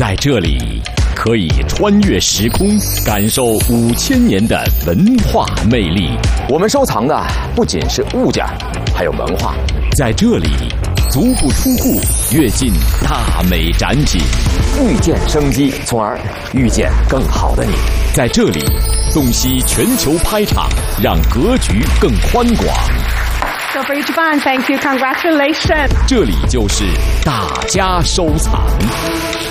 在这里可以穿越时空，感受5000年的文化魅力。 我们收藏的不仅是物件，还有文化。 在这里，足不出户，跃进大美展品， 遇见生机，从而遇见更好的你。 在这里，洞悉全球拍场，让格局更宽广。 So for Japan, thank you, congratulations. 这里就是大家收藏。